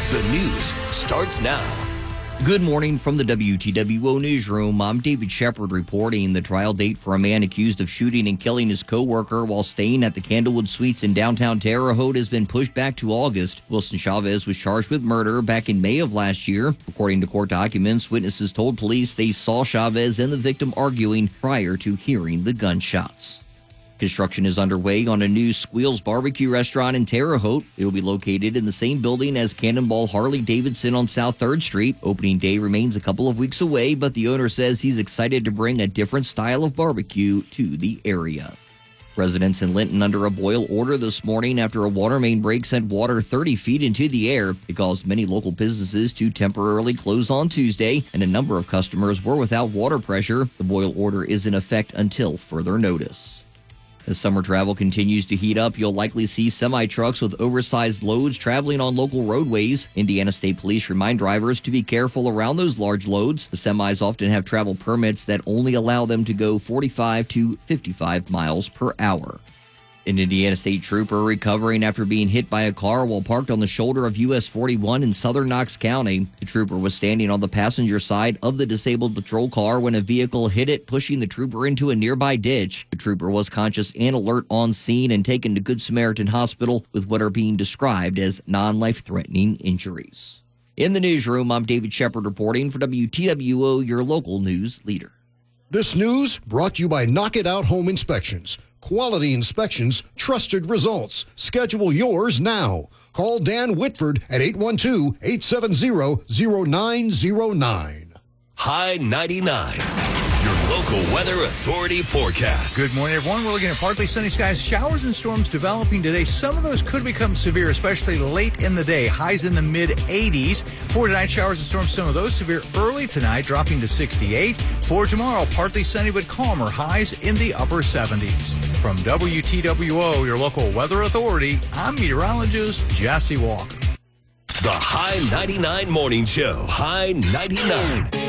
The news starts now. Good morning from the WTWO newsroom. I'm David Shepard reporting. The trial date for a man accused of shooting and killing his co-worker while staying at the Candlewood Suites in downtown Terre Haute has been pushed back to August. Wilson Chavez was charged with murder back in May of last year. According to court documents, witnesses told police they saw Chavez and the victim arguing prior to hearing the gunshots. Construction is underway on a new Squeals barbecue restaurant in Terre Haute. It will be located in the same building as Cannonball Harley-Davidson on South 3rd Street. Opening day remains a couple of weeks away, but the owner says he's excited to bring a different style of barbecue to the area. Residents in Linton under a boil order this morning after a water main break sent water 30 feet into the air. It caused many local businesses to temporarily close on Tuesday, and a number of customers were without water pressure. The boil order is in effect until further notice. As summer travel continues to heat up, you'll likely see semi-trucks with oversized loads traveling on local roadways. Indiana State Police remind drivers to be careful around those large loads. The semis often have travel permits that only allow them to go 45 to 55 miles per hour. An Indiana State trooper recovering after being hit by a car while parked on the shoulder of US 41 in southern Knox County. The trooper was standing on the passenger side of the disabled patrol car when a vehicle hit it, pushing the trooper into a nearby ditch. The trooper was conscious and alert on scene and taken to Good Samaritan Hospital with what are being described as non-life-threatening injuries. In the newsroom, I'm David Shepard reporting for WTWO, your local news leader. This news brought to you by Knock It Out Home Inspections. Quality inspections, trusted results. Schedule yours now. Call Dan Whitford at 812-870-0909. High 99. Your local weather authority forecast. Good morning, everyone. We're looking at partly sunny skies, showers and storms developing today. Some of those could become severe, especially late in the day. Highs in the mid-80s. For tonight, showers and storms, some of those severe early tonight, dropping to 68. For tomorrow, partly sunny but calmer. Highs in the upper 70s. From WTWO, your local weather authority, I'm meteorologist Jesse Walker. The High 99 Morning Show. High 99.